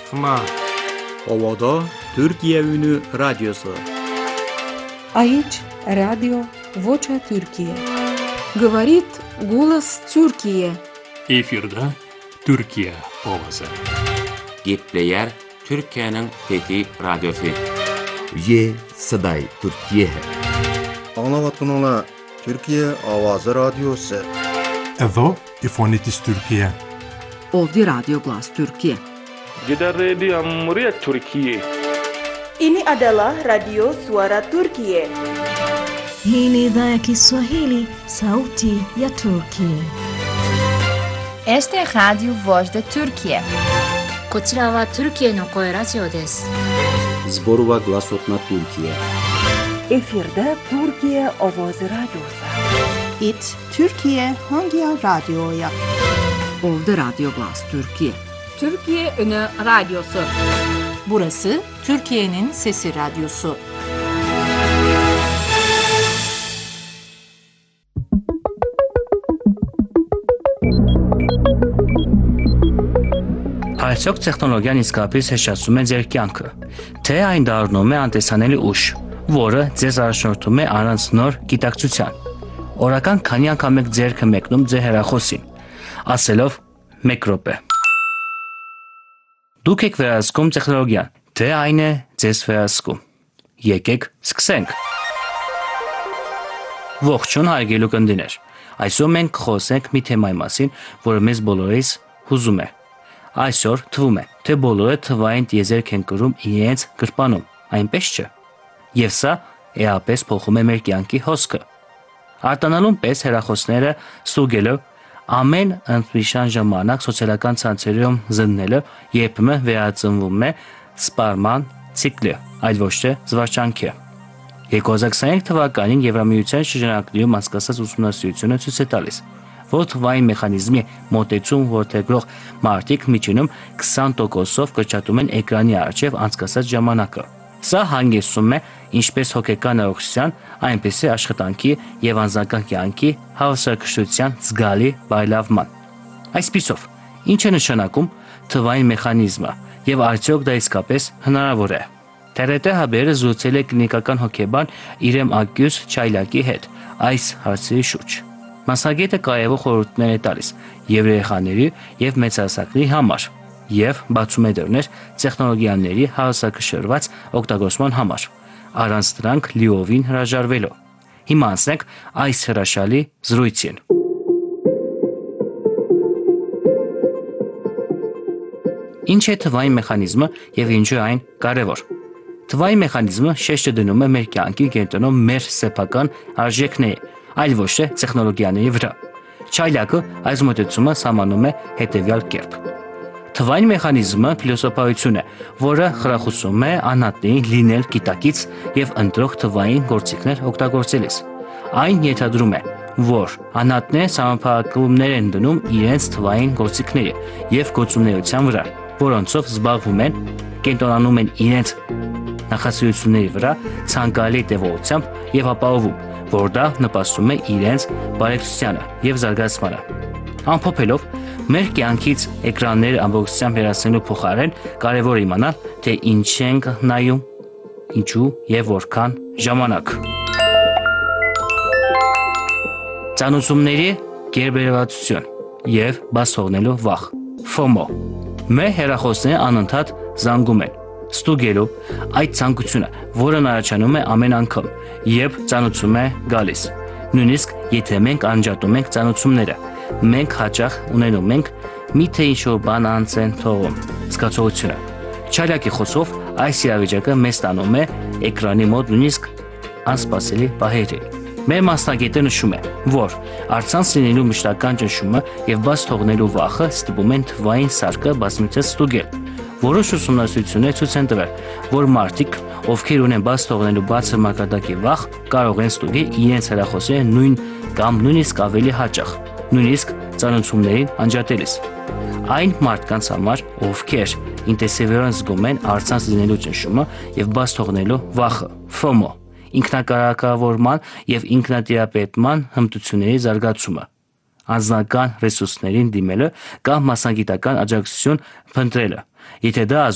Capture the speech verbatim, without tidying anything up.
Fma Ovada Türkiye Ünü Radyosu Aici радио Vocea Türkiye. Говорит голос Türkiye. Efirde Türkiye ovası. Gepleyer Türkiye'nin Fethi Radyosu. Ye Saday Türkiye. Anlavatın ola Türkiye Avazı Radyosu. Evo İfonitis Türkiye. Ovdi Radyo Glas Türkiye. Jeddah Radio Muria Türkiye. Ini adalah Radio Suara Turkiye. Hii ni idhaa ya Kiswahili, Sauti ya Turkiye. Este é Radio Voz da Turkiye. こちらはトルキエの声ラジオです。 Zborova Glasotna Türkiye. Efirde Türkiye Ovoz Radyosu. It Türkiye Hangi Radyo'ya? Ovdi Radyo Glas Türkiye. Türkiye Ünü Radyosu. Burası Türkiye'nin Sesi Radyosu. Այսօք տեխնոլոգիան իսկապես հեշտացում է ձեր կյանքը, թե այն դառնում է անտեսանելի ուժ, որը ձեզ առաջնորդում է առանց նոր գիտակցության։ Օրական քանի անգամ եք ձեռքը մեկնում ձեր հեռախոսին, ասելով մեկ րոպե։ Դուք եք վերահսկում տեխնոլոգիան, թե այն է ձեզ վերահսկում։ Եկեք սկսենք։ Ողջույն հարգելի ունկնդիրներ։ Այսօր մենք խոսենք մի թեմայի մասին, որը մեզ բոլորիս հուզում է։ Այսօր թվում է, թե բոլորը թվային տիեզերք են կրում իրենց գրպանում, այնպես չէ։ Եվ սա էապես փոխում է մեր կյանքի հոսքը։ Արտանալուն պես հեռախոսները ստուգելը, ամեն ընդմիշան ժամանակ սոցիալական ցանցերում զննելը երբեմն վերածնվում է սպառման ցիկլի, այլ ոչ թե զվարճանքի։ երկու հազար քսաներեք թվականին Եվրամիության շրջանակներում անցկացած ուսումնասիրությունը ցույց է տալիս, որ թվային մեխանիզմի մոտեցում որդեգրող մարդիկ միջինում քսան տոկոսով կրճատում են էկրանի առջև անցկացած ժամանակը։ Սա հանգեցնում է ինչպես հոգեկան առողջության, այնպես էլ աշխատանքի եւ անձնական կյանքի հավասարակշռության զգալի բարելավման։ Այսպիսով, ինչ է նշանակում թվային մեխանիզմը եւ արդյոք դա իսկապես հնարավոր է։ Թե դե հաբերը զրուցել է կլինիկական հոգեբան Իրեմ Ակյուս Չայլակի հետ այս հարցերի շուրջ։ Մասնագետը կարևոր խորհուրդներ է տալիս եւ երեխաների եւ մեծահասակների համար եւ բացում է դռներ տեխնոլոգիաների հավասարակշռված օգտագործման համար, առանց դրանք լիովին հրաժարվելու։ Հիմա անցնենք այս հրաշալի զրույցին։ Ինչ է թվային մեխանիզմը եւ ինչու այն կարևոր։ Թվային մեխանիզմը շեշտը դնում է մեր կյանքի կենտրոնում մեր սեփական արժեքների, այլ ոչ թե տեխնոլոգիաների վրա։ Չայլակը այս մոտեցումը սահմանում է հետևյալ կերպ։ Թվային մեխանիզմը ֆիլոսոփայություն է, որը խրախուսում է անհատներին լինել գիտակից եւ ընտրող թվային գործիքներ օգտագործելիս։ Այն ենթադրում է, որ անհատները համապարակումներ են դնում իրենց թվային գործիքների եւ գործունեության վրա, որոնցով զբաղվում են, կենտրոնանում են իրենց նախասիրությունների վրա ցանկալի տևողությամբ եւ ապահովում, որ դա նպաստում է իրենց բարեկցությանը եւ զարգացմանը։ Ամփոփելով, մեր կյանքից էկրանները ամբողջությամբ հեռացնելու փոխարեն կարևոր իմանալ, թե ինչ ենք նայում, ինչու եւ որքան ժամանակ։ Ծանուցումների գերբերվածություն եւ բաց թողնելու վախ, ֆոմո։ Մեր հեռախոսները անընդհատ զանգում են, ստուգելու այդ ցանկությունը, որն առաջանում է ամեն անգամ, երբ ծանուցում է գալիս։ Նույնիսկ եթե մենք անջատում ենք ծանուցումները, մենք հաճախ ունենում ենք միթե ինչ-որ բան անց են թողում զգացողությունը։ Չայլակի խոսքով այս իրավիճակը մեզ տանում է էկրանի մոտ նույնիսկ անսպասելի պահերի։ Մեր մասնագետը նշում է, որ առցանց լինելու մշտական ճնշումը եւ բաց թողնելու վախը ստիպում են թվային սարքը բազմիցս ստուգել։ Որոշ ուսումնասիրություններ ցույց են տվել, որ մարդիկ, ովքեր ունեն բաց թողնելու բարձր մակարդակի վախ, կարող են ստուգել իրենց հեռախոսները նույն կամ նույնիսկ ավելի հաճախ, նույնիսկ ծանուցումներին անջատելիս։ Այն մարդկանց համար, ովքեր ինտենսիվորեն զգում են առցանց լինելու ճնշումը եւ բաց թողնելու վախը, ֆոմո, ինքնակարգավորման եւ ինքնատիրապետման հմտությունների զարգացումը, անձնական ռեսուրսներին դիմելը կամ մասնագիտական աջակցություն փնտրելը, եթե դա